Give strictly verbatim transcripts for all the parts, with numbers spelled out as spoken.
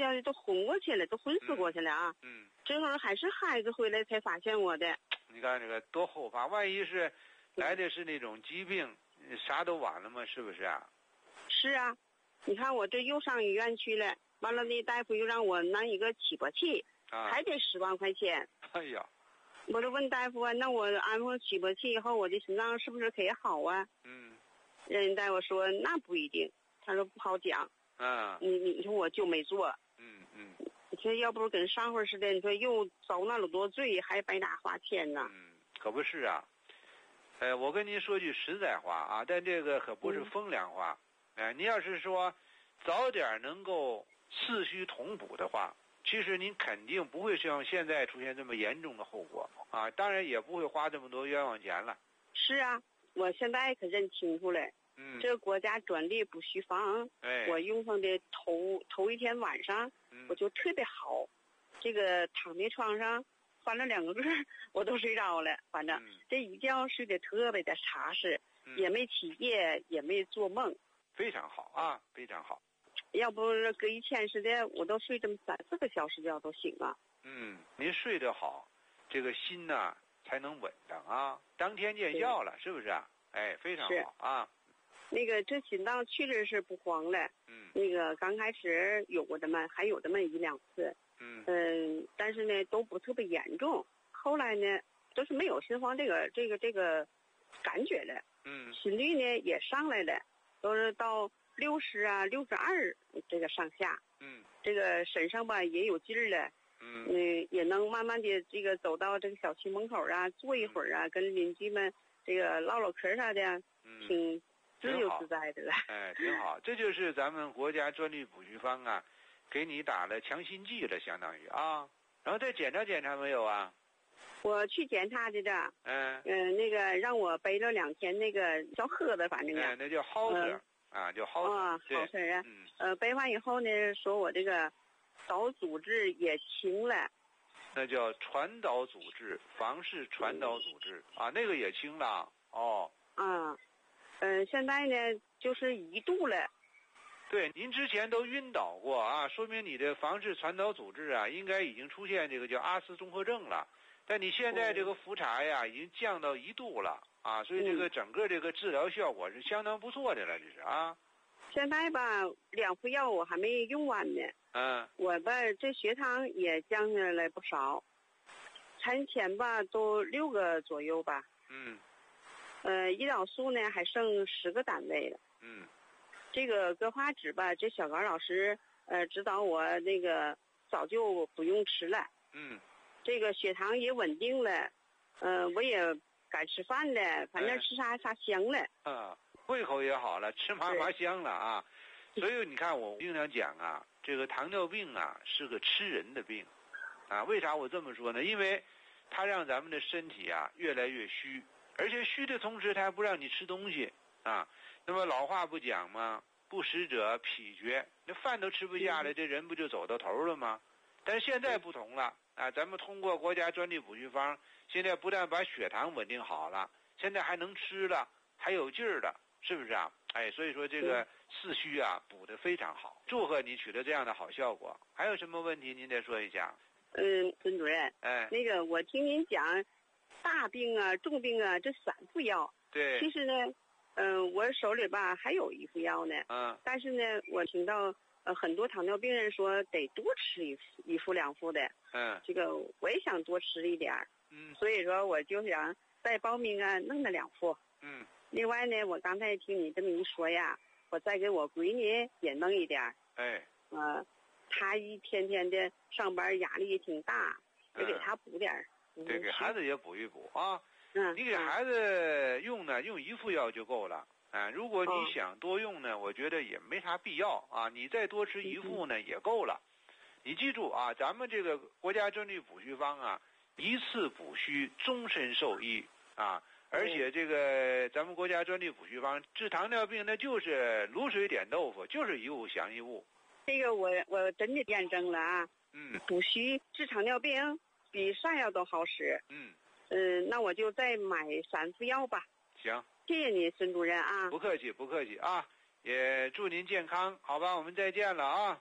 像都昏过去了，都昏死过去了啊。 嗯， 这会儿还是孩子回来才发现我的。 你看这个多后怕，万一是来的是那种疾病，啥都晚了吗？是不是啊？ 是啊，你看我这又上医院去了，完了那大夫又让我拿一个起搏器， 啊， 还得十万块钱。 哎呀， 我就问大夫啊，那我安上起搏器以后，我的心脏是不是可以好啊？ 嗯， 人大夫说那不一定，他说不好讲。 啊， 你你说我就没做。 嗯嗯， 你说要不跟上回似的，你说又遭那么多罪，还白搭花钱呢。 嗯，可不是啊。呃，我跟您说句实在话啊，但这个可不是风凉话。哎、嗯呃，您要是说早点能够四虚同补的话，其实您肯定不会像现在出现这么严重的后果啊，当然也不会花这么多冤枉钱了。 是啊，我现在可认清楚了。 嗯， 这个国家专利不虚房， 哎， 我用上的头头一天晚上， 嗯、 我就特别好，这个躺在床上翻了两个个，我都睡着了。反正、嗯、这一觉睡得特别的踏实、嗯，也没起夜，也没做梦， 非常好啊，非常好。 要不搁以前似的，我都睡这么三四个小时觉都醒了。 嗯，您睡得好，这个心呢才能稳当啊，当天见效了，是不是啊？哎，非常好啊。 那个这心脏确实是不慌了， 嗯， 那个刚开始有过这么还有这么一两次， 嗯嗯、呃，但是呢都不特别严重，后来呢都是没有心慌这个这个这个感觉了， 嗯， 心率呢也上来了，都是到六十啊六十二这个上下， 嗯， 这个身上吧也有劲儿了， 嗯， 嗯，也能慢慢的这个走到这个小区门口啊坐一会儿啊，跟邻居们这个唠唠嗑啥的， 嗯， 挺自由自在的了。 哎，挺好，这就是咱们国家专利补虚方啊，给你打了强心剂了，相当于啊。然后再检查检查没有啊？ 我去检查去的， 嗯， 呃，那个让我背了两天那个小盒子，反正哎，那叫蒿子、呃、啊，叫蒿子， 啊，好事啊。 嗯， 呃，背完以后呢，说我这个导组织也轻了。 那叫传导组织，房室传导组织、嗯、啊，那个也轻了哦。 啊，嗯、呃，现在呢就是一度了。 对，您之前都晕倒过啊，说明你的房室传导组织啊，应该已经出现这个叫阿斯综合症了。但你现在这个复查呀，已经降到一度了啊，所以这个整个这个治疗效果是相当不错的了，这是啊。 现在吧，两副药我还没用完呢。 嗯。 我吧，这血糖也降下来不少，产前吧都六个左右吧。 嗯。 呃，胰岛素呢还剩十个单位了。 嗯。 这个格化脂吧，这小高老师呃指导我那个早就不用吃了。 嗯。 这个血糖也稳定了，呃，我也该吃饭了，反正吃啥啥香了。 啊，胃口也好了，吃嘛嘛香了啊。所以你看，我经常讲啊，这个糖尿病啊是个吃人的病，啊，为啥我这么说呢？因为它让咱们的身体啊越来越虚，而且虚的同时，它还不让你吃东西啊。那么老话不讲吗？不食者痞绝，那饭都吃不下了，这人不就走到头了吗？但是现在不同了啊，咱们通过国家专利补虚方，现在不但把血糖稳定好了，现在还能吃了，还有劲儿了，是不是啊？哎，所以说这个四虚啊补得非常好，祝贺你取得这样的好效果。还有什么问题您再说一下？ 嗯，孙主任， 哎， 那个我听您讲，大病啊、重病啊，这三副药。 对。 其实呢，嗯、呃，我手里吧还有一副药呢。 嗯。 但是呢，我听到呃很多糖尿病人说得多吃一副一副两副的。 嗯。 这个我也想多吃一点儿。 嗯。 所以说我就想再报名啊，弄那两副。 嗯。 另外呢，我刚才听你这么一说呀，我再给我闺女也弄一点。 哎。 呃，她一天天的上班压力也挺大，得给她补点。 嗯、对，给孩子也补一补啊。 嗯。 你给孩子用呢，用一副药就够了。啊，如果你想多用呢，哦、我觉得也没啥必要啊。你再多吃一副呢，嗯、也够了。你记住啊，咱们这个国家专利补虚方啊，一次补虚，终身受益啊。而且这个咱们国家专利补虚方治糖尿病，那就是卤水点豆腐，就是一物降一物。 这个我我真的验证了啊。 嗯。 补虚治糖尿病比啥药都好使。 嗯。 嗯、呃，那我就再买三副药吧。 行。 谢谢你，孙主任啊。 不客气，不客气啊！也祝您健康，好吧？我们再见了啊。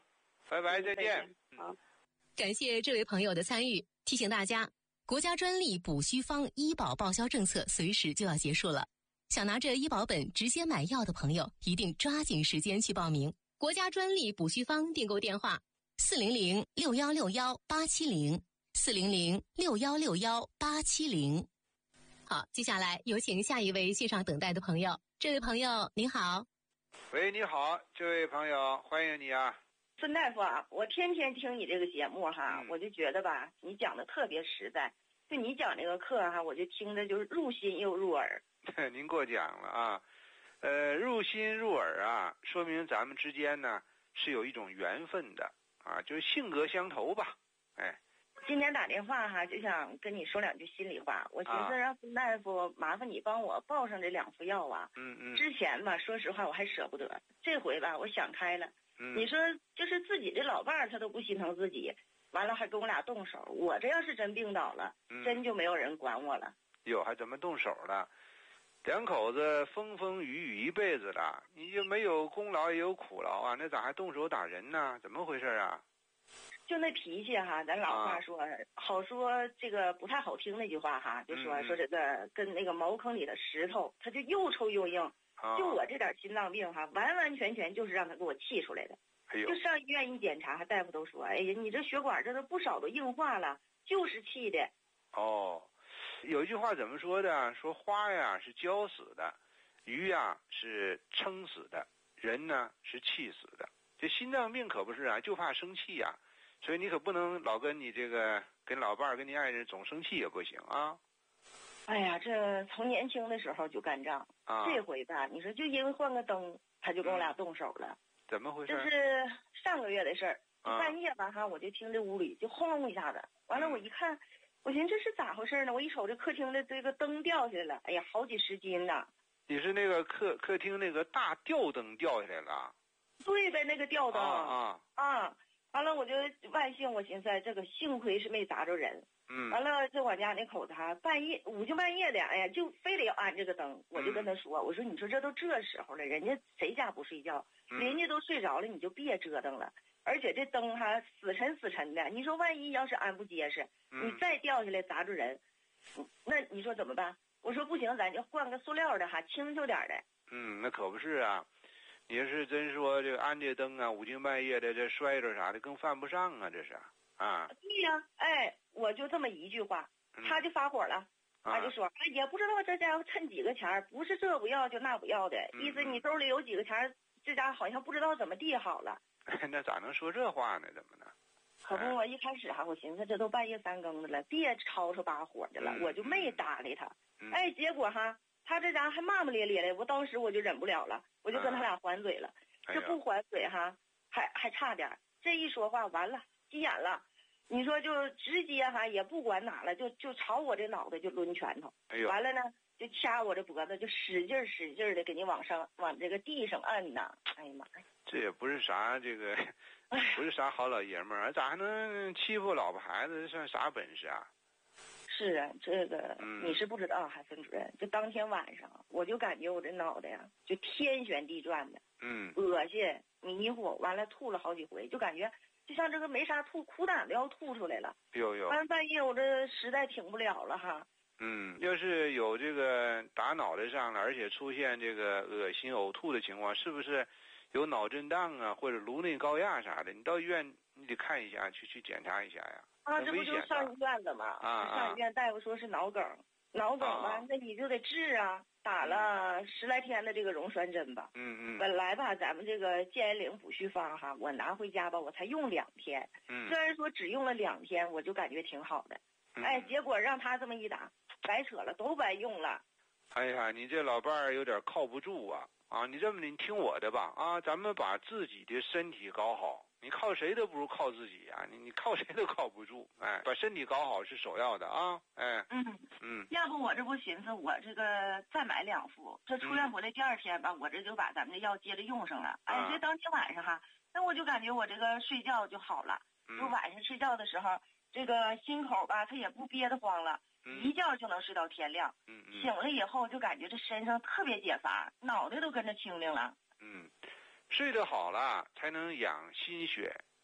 拜拜，再见。 好， 感谢这位朋友的参与。提醒大家，国家专利补虚方医保报销政策随时就要结束了。想拿着医保本直接买药的朋友，一定抓紧时间去报名。国家专利补虚方订购电话：四零零六幺六幺八七零，四零零六幺六幺八七零。好，接下来有请下一位线上等待的朋友。这位朋友您好。 喂，你好，这位朋友，欢迎你啊。 孙大夫啊，我天天听你这个节目哈， 嗯、 我就觉得吧，你讲的特别实在。就你讲这个课哈，我就听着就是入心又入耳。 您过奖了啊，呃，入心入耳啊，说明咱们之间呢是有一种缘分的啊，就是性格相投吧，哎。 今天打电话哈，就想跟你说两句心里话。我寻思让孙大夫麻烦你帮我报上这两副药啊。 嗯嗯。 之前吧，说实话我还舍不得，这回吧，我想开了。 嗯。 你说就是自己的老伴儿，他都不心疼自己，完了还跟我俩动手。我这要是真病倒了， 嗯、 真就没有人管我了。 哟，还怎么动手了？两口子风风雨雨一辈子了，你就没有功劳也有苦劳啊？那咋还动手打人呢？怎么回事啊？ 就那脾气哈，咱老话说，啊、好说这个不太好听那句话哈，就说、 嗯、 说这个跟那个茅坑里的石头，它就又臭又硬。 啊、 就我这点心脏病哈，完完全全就是让他给我气出来的。 哎呦， 就上医院一检查，大夫都说，哎呀，你这血管这都不少都硬化了，就是气的。 哦，有一句话怎么说的？说花呀是浇死的，鱼呀是撑死的，人呢是气死的。这心脏病可不是啊，就怕生气呀。所以你可不能老跟你这个跟老伴儿跟你爱人总生气也不行啊。 哎呀，这从年轻的时候就干仗， 啊、 这回吧，你说就因为换个灯，他就跟我俩动手了。 嗯、怎么回事？ 这是上个月的事儿， 啊、 半夜吧哈，我就听这屋里就轰一下子，完了我一看，嗯、我寻思这是咋回事呢？我一瞅这客厅的这个灯掉下来了，哎呀，好几十斤呐！ 你是那个客客厅那个大吊灯掉下来了？ 对呗，那个吊灯啊啊。啊完了，我就万幸，我寻思这个幸亏是没砸着人。 嗯。 完了，这我家那口子哈，半夜五更半夜的，哎呀，就非得要安这个灯。我就跟他说，嗯、我说你说这都这时候了，人家谁家不睡觉？ 嗯、 人家都睡着了，你就别折腾了。而且这灯哈死沉死沉的，你说万一要是安不结实， 嗯、 你再掉下来砸着人，那你说怎么办？我说不行，咱就换个塑料的哈，轻巧点的。 嗯，那可不是啊。你要是真说这个安这灯啊，五更半夜的这摔着啥的，更犯不上啊，这是啊。 对呀、啊，哎，我就这么一句话，他就发火了， 嗯、 他就说，哎，也不知道这家伙趁几个钱，不是这不要就那不要的， 嗯、 意思你兜里有几个钱，这家好像不知道怎么地好了。 那咋能说这话呢？怎么呢？ 可不，我一开始哈，我寻思这都半夜三更的了，别吵吵把火的了， 嗯、 我就没搭理他。 嗯、 哎，结果哈，他这家伙还骂骂咧咧的，我当时我就忍不了了，我就跟他俩还嘴了。 嗯、 这不还嘴哈，还还差点，这一说话完了，急眼了。你说就直接哈，也不管哪了，就就朝我这脑袋就抡拳头。 哎呦， 完了呢，就掐我这脖子，就使劲使劲的给你往上往这个地上摁呐。哎呀妈呀！ 这也不是啥这个，不是啥好老爷们儿，咋还能欺负老婆孩子？算啥本事啊？ 是啊，这个、 嗯、 你是不知道，海芬主任，就当天晚上，我就感觉我这脑袋呀，就天旋地转的， 嗯， 恶心、迷糊，完了吐了好几回，就感觉就像这个没啥吐，苦胆都要吐出来了。 有有。 完了半夜我这实在挺不了了哈。 嗯，要是有这个打脑袋上了，而且出现这个恶心呕吐的情况，是不是有脑震荡啊，或者颅内高压啥的？你到医院你得看一下，去去检查一下呀。 啊，这不就上医院了吗？ 啊， 上医院大夫说是脑梗，脑梗吧， 啊、 那你就得治啊，打了十来天的这个溶栓针吧。 嗯嗯。 本来吧，咱们这个健元灵补虚方哈，我拿回家吧，我才用两天。 嗯。 虽然说只用了两天，我就感觉挺好的。 嗯、 哎，结果让他这么一打，白扯了，都白用了。 哎呀，你这老伴儿有点靠不住啊！啊，你这么你听我的吧啊，咱们把自己的身体搞好。你靠谁都不如靠自己啊！你你靠谁都靠不住，哎，把身体搞好是首要的啊！哎， 嗯嗯， 要不我这不寻思我这个再买两副，这出院回来第二天吧，嗯、我这就把咱们的药接着用上了。哎，这当天晚上哈，那我就感觉我这个睡觉就好了， 嗯、 就晚上睡觉的时候，这个心口吧，它也不憋得慌了， 嗯、 一觉就能睡到天亮。 嗯嗯， 醒了以后就感觉这身上特别解乏，脑袋都跟着清灵了。 嗯。睡得好了，才能养心血，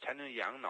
才能养脑。